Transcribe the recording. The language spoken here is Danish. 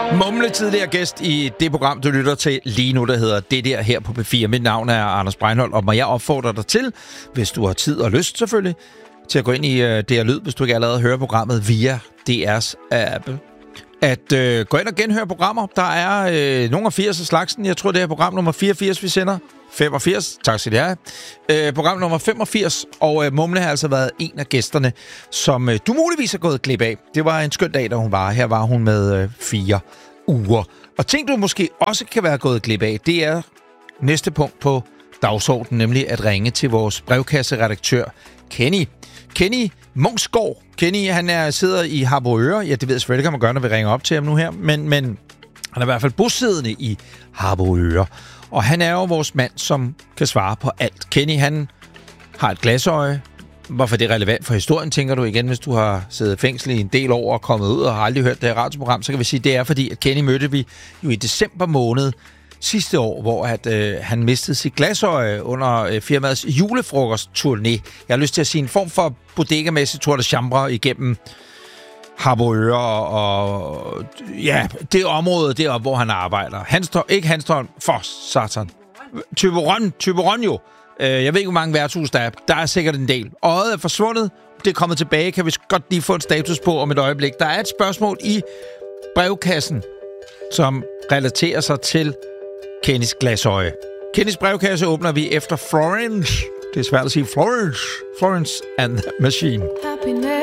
Mumle, tidligere gæst i det program, du lytter til lige nu, der hedder Det Der her på P4. Mit navn er Anders Breinholt, og må jeg opfordre dig til, hvis du har tid og lyst selvfølgelig, til at gå ind i DR Lyd, hvis du ikke allerede hører programmet via DR's app. At gå ind og genhøre programmer. Der er nogle af 80 af slagsen. Jeg tror, det er program nummer 84, vi sender. 85, tak skal det have. Program nummer 85, og Mumle har altså været en af gæsterne, som du muligvis har gået glip af. Det var en skøn dag, da hun var. Her var hun med 4 uger. Og ting, du måske også kan være gået glip af, det er næste punkt på dagsordenen, nemlig at ringe til vores brevkasseredaktør, Kenny. Kenny Munksgaard. Kenny, han sidder i Harboøre. Ja, det ved jeg selvfølgelig, kan man gøre, når vi ringer op til ham nu her. Men han er i hvert fald bosiddende i Harboøre. Og han er jo vores mand, som kan svare på alt. Kenny, han har et glasøje. Hvorfor det er relevant for historien, tænker du igen, hvis du har siddet i fængsel i en del år og kommet ud og har aldrig hørt det her radioprogram, så kan vi sige, det er fordi, at Kenny mødte vi jo i december måned sidste år, hvor han mistede sit glasøje under firmaets julefrokost-turné. Jeg har lyst til at sige en form for bodegamæssig tour de chambre igennem Harboøre og ja, det område deroppe, hvor han arbejder. Ikke Hanstholm, for satan. Thyborøn jo. Jeg ved ikke, hvor mange værtshus der er. Der er sikkert en del. Øjet er forsvundet. Det er kommet tilbage. Kan vi godt lige få en status på om et øjeblik. Der er et spørgsmål i brevkassen, som relaterer sig til Kennys glasøje. Kennys brevkasse åbner vi efter Florence. Det er svært at sige Florence. Florence and the Machine.